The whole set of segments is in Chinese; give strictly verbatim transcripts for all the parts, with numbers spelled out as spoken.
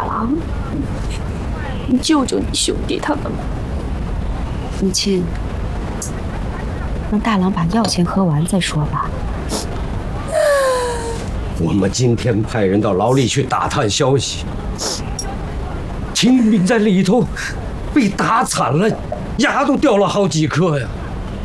大郎，你救救你兄弟他们吧。 母亲，让大郎把药先喝完再说吧。 我们今天派人到牢里去打探消息，秦兵在里头被打惨了，牙都掉了好几颗呀。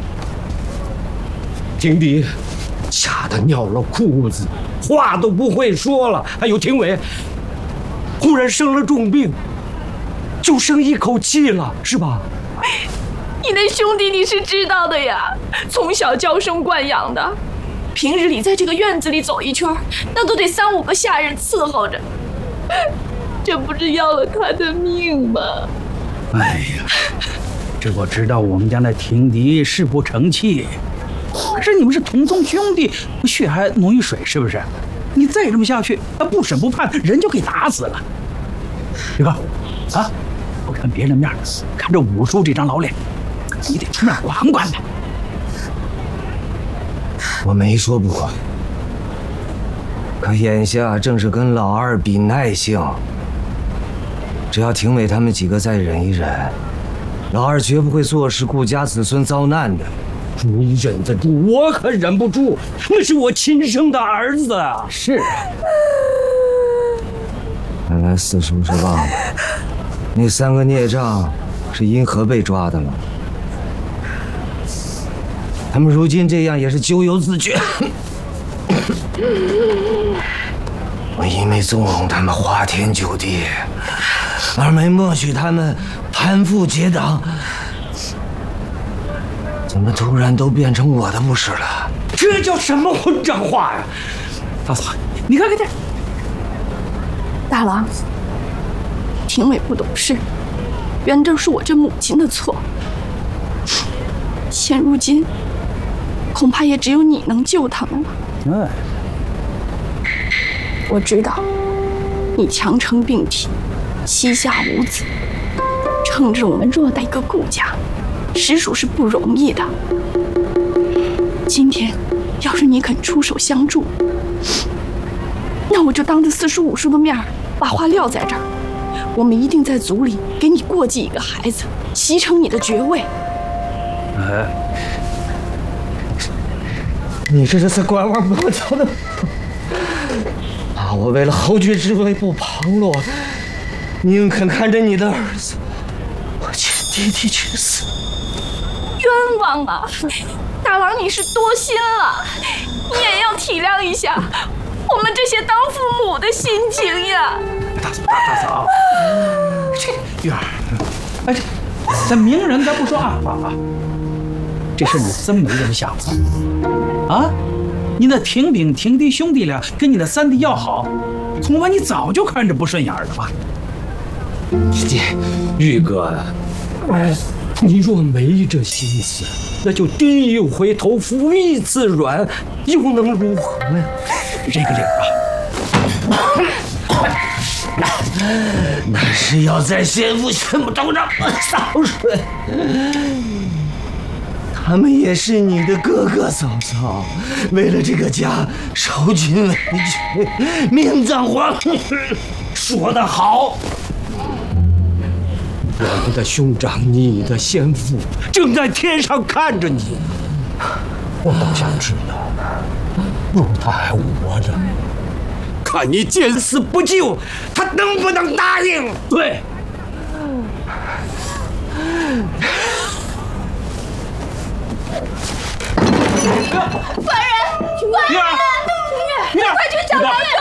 廷迪吓得尿了裤子，话都不会说了。还有廷伟，忽然生了重病，就剩一口气了，是吧？ 你那兄弟你是知道的呀，从小娇生惯养的，平日里在这个院子里走一圈，那都得三五个下人伺候着，这不是要了他的命吗？ 哎呀，这我知道我们家那廷迪是不成器，可是你们是同宗兄弟，血还浓于水，是不是？你再这么下去，不审不判，人就给打死了。宇哥，啊，不看别人面，看这武叔这张老脸，你得出面管管他。 我没说不管，可眼下正是跟老二比耐性。只要廷伟他们几个再忍一忍，老二绝不会坐视顾家子孙遭难的。你忍得住，我可忍不住，那是我亲生的儿子啊！ 是。 看来四叔是忘了，那三个孽障是因何被抓的了？他们如今这样也是咎由自取。我因为纵容他们花天酒地，而没默许他们攀附结党，怎么突然都变成我的不是了？这叫什么混账话呀！ 大嫂，你看看这。 大郎，廷伟不懂事，原正是我这母亲的错。现如今，恐怕也只有你能救他们了。 嗯， 我知道，你强撑病体，膝下无子，撑着我们偌大一个顾家，实属是不容易的。今天，要是你肯出手相助，那我就当着四叔五叔的面把话撂在这儿，我们一定在族里给你过继一个孩子，袭成你的爵位。 呃， 你这是在拐弯抹角的啊！我为了侯爵之位不旁落，宁肯看着你的儿子我亲弟弟去死。 冤枉啊！大郎，你是多心了，你也要体谅一下我们这些当父母的心情呀。 大嫂，大大嫂，这玉儿，哎，这咱明人咱不说暗话啊，这事你真没这么想过啊？你那廷炳、廷弟兄弟俩跟你的三弟要好，恐怕你早就看着不顺眼了吧？ 这玉哥，哎，你若没这心思，那就低一回头，服一次软，又能如何呀？ 这个理儿啊， 那是要在先父全部头上扫水。他们也是你的哥哥嫂嫂，为了这个家受尽委屈，命丧黄泉。说得好！我们的兄长，你的先父正在天上看着你。我倒想知道，若他还活着，看你见死不救，他能不能答应？ 对。 官人，官人， 玉儿，玉儿， 快去找官人！